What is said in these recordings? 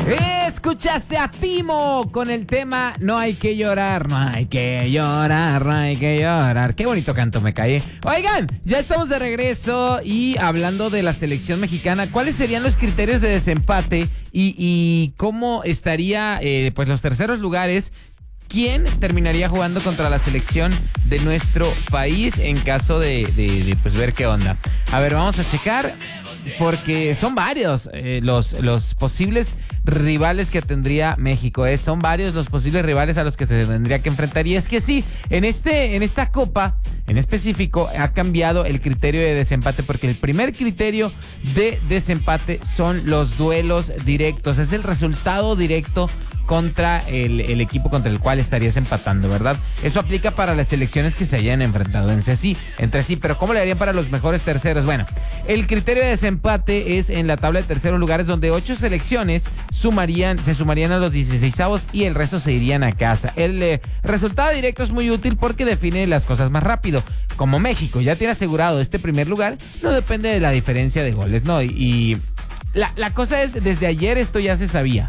Escuchaste a Timo con el tema No hay que llorar, no hay que llorar, no hay que llorar. Qué bonito canto me caí. Oigan, ya estamos de regreso y hablando de la selección mexicana, ¿cuáles serían los criterios de desempate y cómo estaría pues los terceros lugares? ¿Quién terminaría jugando contra la selección de nuestro país en caso de pues ver qué onda? A ver, vamos a checar porque son varios los posibles rivales que tendría México. Son varios los posibles rivales a los que se tendría que enfrentar. Y es que sí, en esta copa en específico ha cambiado el criterio de desempate porque el primer criterio de desempate son los duelos directos. Es el resultado directo contra el equipo contra el cual estarías empatando, ¿verdad? Eso aplica para las selecciones que se hayan enfrentado entre sí, pero ¿cómo le harían para los mejores terceros? Bueno, el criterio de desempate es en la tabla de terceros lugares donde 8 selecciones se sumarían a los 16avos y el resto se irían a casa. El resultado directo es muy útil porque define las cosas más rápido. Como México ya tiene asegurado este primer lugar, no depende de la diferencia de goles, ¿no? Y la cosa es, desde ayer esto ya se sabía.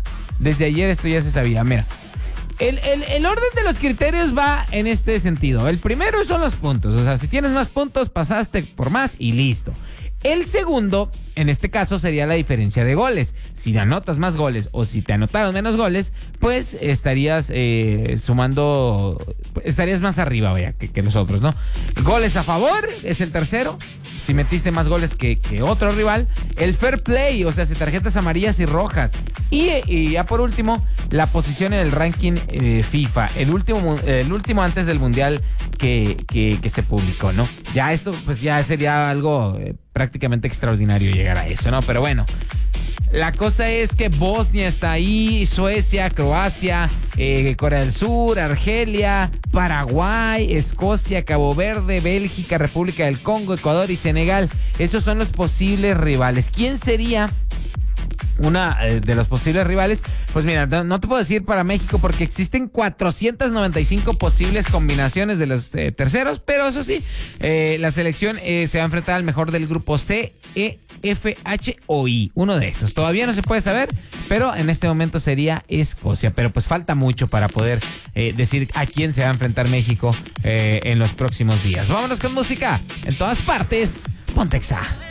Mira, el orden de los criterios va en este sentido. El primero son los puntos. O sea, si tienes más puntos, pasaste por más y listo. El segundo, en este caso, sería la diferencia de goles. Si anotas más goles o si te anotaron menos goles, pues estarías sumando, estarías más arriba, vaya, que los otros, ¿no? Goles a favor es el tercero. Si metiste más goles que otro rival. El fair play, o sea, si tarjetas amarillas y rojas. Y ya por último, la posición en el ranking FIFA. El último antes del mundial que se publicó, ¿no? Ya esto, pues ya sería algo prácticamente extraordinario llegar a eso, ¿no? Pero bueno, la cosa es que Bosnia está ahí, Suecia, Croacia, Corea del Sur, Argelia, Paraguay, Escocia, Cabo Verde, Bélgica, República del Congo, Ecuador y Senegal. Esos son los posibles rivales. ¿Quién sería una de los posibles rivales? Pues mira, no te puedo decir para México porque existen 495 posibles combinaciones de los terceros, pero eso sí, la selección se va a enfrentar al mejor del grupo C, E, F, H o I, uno de esos. Todavía no se puede saber, pero en este momento sería Escocia, pero pues falta mucho para poder decir a quién se va a enfrentar México en los próximos días. Vámonos con música, en todas partes, Ponte Exa.